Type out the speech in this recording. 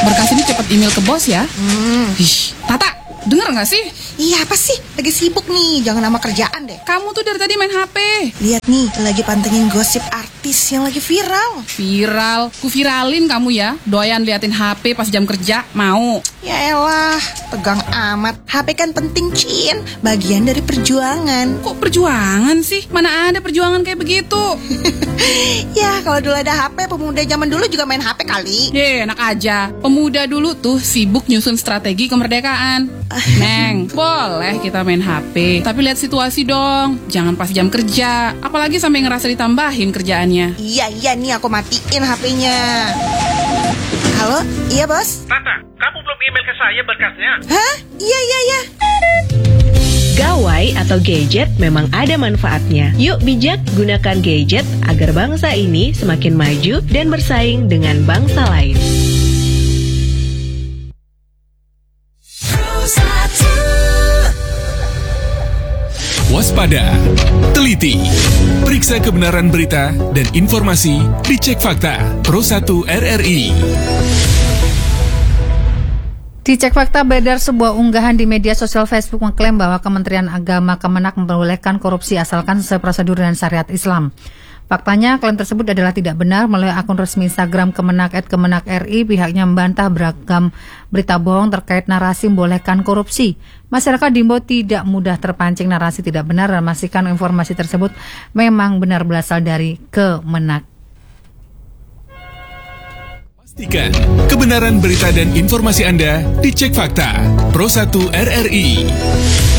berkas ini cepat email ke bos ya. Ih, Tata, denger nggak sih? Iya, apa sih? Lagi sibuk nih, jangan nama kerjaan deh. Kamu tuh dari tadi main HP. Lihat nih, lagi pantengin gosip artis yang lagi viral. Viral? Ku viralin kamu ya. Doyan liatin HP pas jam kerja, mau? Ya elah, tegang amat. HP kan penting, Cin. Bagian dari perjuangan. Kok perjuangan sih? Mana ada perjuangan kayak begitu? Ya, kalau dulu ada HP, pemuda zaman dulu juga main HP kali. Enak aja. Pemuda dulu tuh sibuk nyusun strategi kemerdekaan. Neng, boleh kita main HP, tapi lihat situasi dong. Jangan pas jam kerja, apalagi sampai ngerasa ditambahin kerjaannya. Iya nih, aku matiin HP-nya. Halo, iya bos? Tata, kamu belum email ke saya berkasnya? Hah? Iya. Gawai atau gadget memang ada manfaatnya. Yuk bijak gunakan gadget agar bangsa ini semakin maju dan bersaing dengan bangsa lain. Waspada, teliti, periksa kebenaran berita dan informasi, dicek fakta. Pro 1 RRI. Dicek fakta, beredar sebuah unggahan di media sosial Facebook mengklaim bahwa Kementerian Agama Kemenak memperbolehkan korupsi asalkan sesuai prosedur dan syariat Islam. Faktanya, klaim tersebut adalah tidak benar. Melalui akun resmi Instagram @kemenak_ri, pihaknya membantah beragam berita bohong terkait narasi membolehkan korupsi. Masyarakat diimbau tidak mudah terpancing narasi tidak benar dan memastikan informasi tersebut memang benar berasal dari Kemenak. Pastikan kebenaran berita dan informasi Anda dicek fakta. Pro 1 RRI.